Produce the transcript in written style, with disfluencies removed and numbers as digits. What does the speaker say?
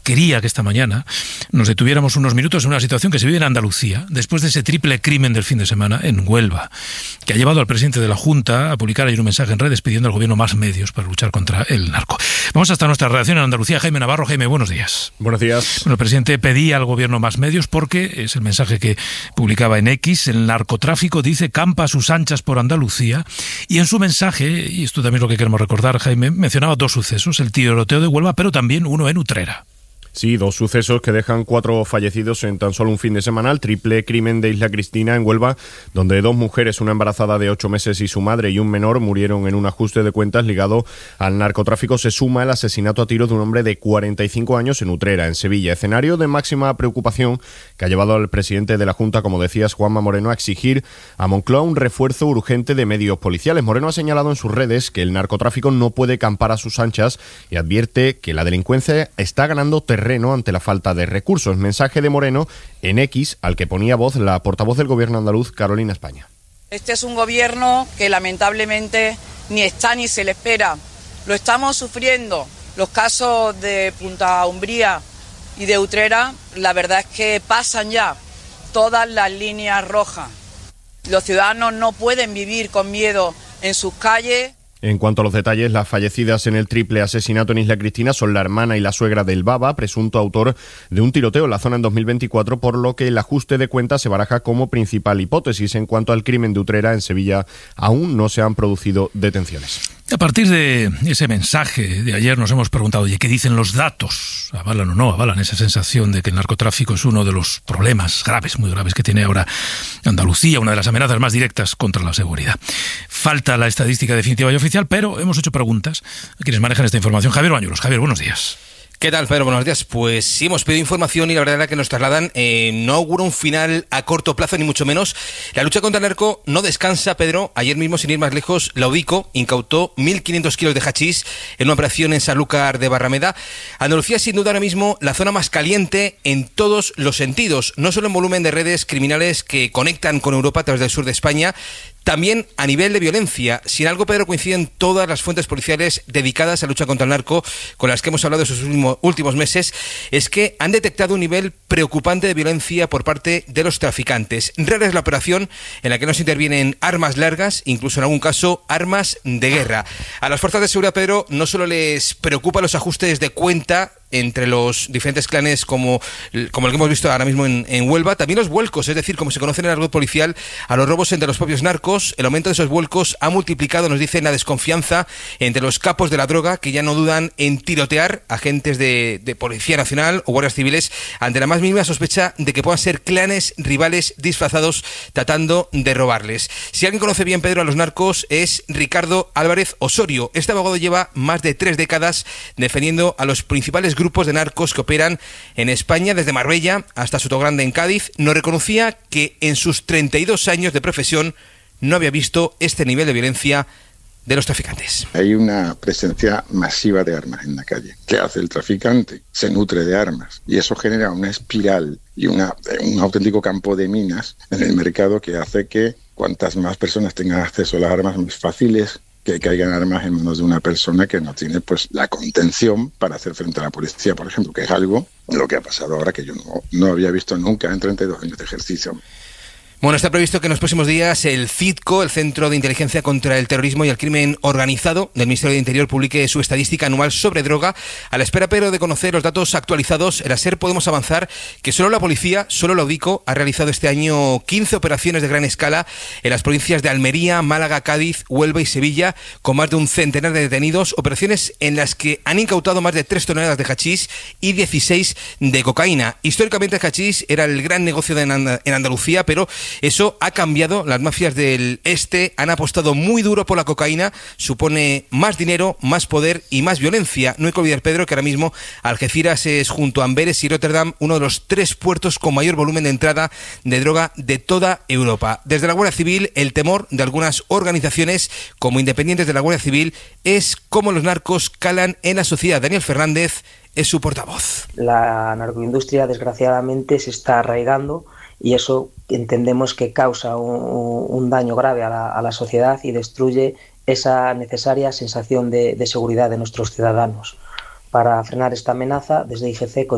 quería que esta mañana nos detuviéramos unos minutos en una situación que se vive en Andalucía, después de ese triple crimen del fin de semana en Huelva, que ha llevado al presidente de la Junta a publicar ayer un mensaje en redes pidiendo al gobierno más medios para luchar contra el narco. Vamos hasta nuestra redacción en Andalucía. Jaime Navarro. Jaime, buenos días. Buenos días. Bueno, el presidente pedía al gobierno más medios porque, es el mensaje que publicaba en X, el narcotráfico, dice, campa a sus anchas por Andalucía, y en su mensaje, y esto también es lo que queremos recordar, Jaime, mencionaba dos sucesos, el tiroteo de Huelva, pero también uno en Utrera. Sí, dos sucesos que dejan 4 fallecidos en tan solo un fin de semana. El triple crimen de Isla Cristina en Huelva, donde 2 mujeres, una embarazada de 8 meses y su madre y un menor, murieron en un ajuste de cuentas ligado al narcotráfico. Se suma el asesinato a tiros de un hombre de 45 años en Utrera, en Sevilla. Escenario de máxima preocupación que ha llevado al presidente de la Junta, como decías, Juanma Moreno, a exigir a Moncloa un refuerzo urgente de medios policiales. Moreno ha señalado en sus redes que el narcotráfico no puede campar a sus anchas y advierte que la delincuencia está ganando terreno ante la falta de recursos. Mensaje de Moreno en X, al que ponía voz la portavoz del gobierno andaluz, Carolina España. Este es un gobierno que lamentablemente ni está ni se le espera. Lo estamos sufriendo. Los casos de Punta Umbría y de Utrera, la verdad es que pasan ya todas las líneas rojas. Los ciudadanos no pueden vivir con miedo en sus calles. En cuanto a los detalles, las fallecidas en el triple asesinato en Isla Cristina son la hermana y la suegra del Baba, presunto autor de un tiroteo en la zona en 2024, por lo que el ajuste de cuentas se baraja como principal hipótesis. En cuanto al crimen de Utrera, en Sevilla aún no se han producido detenciones. A partir de ese mensaje de ayer nos hemos preguntado, oye, ¿qué dicen los datos? ¿Avalan o no avalan esa sensación de que el narcotráfico es uno de los problemas graves, muy graves, que tiene ahora Andalucía, una de las amenazas más directas contra la seguridad? Falta la estadística definitiva y oficial, pero hemos hecho preguntas a quienes manejan esta información. Javier Bañuelos. Javier, buenos días. ¿Qué tal, Pedro? Buenos días. Pues sí, hemos pedido información y la verdad es que nos trasladan no augura un final a corto plazo, ni mucho menos. La lucha contra el narco no descansa, Pedro. Ayer mismo, sin ir más lejos, la UDICO incautó 1.500 kilos de hachís en una operación en Sanlúcar de Barrameda. Andalucía es sin duda ahora mismo la zona más caliente en todos los sentidos, no solo en volumen de redes criminales que conectan con Europa a través del sur de España, también a nivel de violencia. Sin algo, Pedro, coinciden todas las fuentes policiales dedicadas a la lucha contra el narco con las que hemos hablado estos últimos meses, es que han detectado un nivel preocupante de violencia por parte de los traficantes. Rara es la operación en la que no se intervienen armas largas, incluso en algún caso armas de guerra. A las fuerzas de seguridad, Pedro, no solo les preocupan los ajustes de cuenta entre los diferentes clanes como el que hemos visto ahora mismo en Huelva, también los vuelcos, es decir, como se conoce en el argot policial, a los robos entre los propios narcos. El aumento de esos vuelcos ha multiplicado, nos dicen, la desconfianza entre los capos de la droga, que ya no dudan en tirotear agentes de Policía Nacional o guardias civiles ante la más mínima sospecha de que puedan ser clanes rivales disfrazados tratando de robarles. Si alguien conoce bien, Pedro, a los narcos es Ricardo Álvarez Osorio. Este abogado lleva más de 3 décadas defendiendo a los principales grupos de narcos que operan en España, desde Marbella hasta Sotogrande en Cádiz. Nos reconocía que en sus 32 años de profesión no había visto este nivel de violencia de los traficantes. Hay una presencia masiva de armas en la calle. ¿Qué hace el traficante? Se nutre de armas y eso genera una espiral y un auténtico campo de minas en el mercado que hace que cuantas más personas tengan acceso a las armas, más fáciles que caigan armas en manos de una persona que no tiene pues la contención para hacer frente a la policía, por ejemplo, que es algo lo que ha pasado ahora que yo no había visto nunca en 32 años de ejercicio. Bueno, está previsto que en los próximos días el CITCO, el Centro de Inteligencia contra el Terrorismo y el Crimen Organizado del Ministerio de Interior, publique su estadística anual sobre droga. A la espera, pero, de conocer los datos actualizados, en la SER podemos avanzar que solo la policía, solo la UDICO, ha realizado este año 15 operaciones de gran escala en las provincias de Almería, Málaga, Cádiz, Huelva y Sevilla, con más de un centenar de detenidos, operaciones en las que han incautado más de 3 toneladas de hachís y 16 de cocaína. Históricamente el hachís era el gran negocio en Andalucía, pero eso ha cambiado. Las mafias del este han apostado muy duro por la cocaína. Supone más dinero, más poder y más violencia. No hay que olvidar, Pedro, que ahora mismo Algeciras es, junto a Amberes y Rotterdam, uno de los 3 puertos con mayor volumen de entrada de droga de toda Europa. Desde la Guardia Civil, el temor de algunas organizaciones como Independientes de la Guardia Civil es cómo los narcos calan en la sociedad. Daniel Fernández es su portavoz. La narcoindustria, desgraciadamente, se está arraigando y eso entendemos que causa un daño grave a la sociedad y destruye esa necesaria sensación de seguridad de nuestros ciudadanos. Para frenar esta amenaza, desde IGC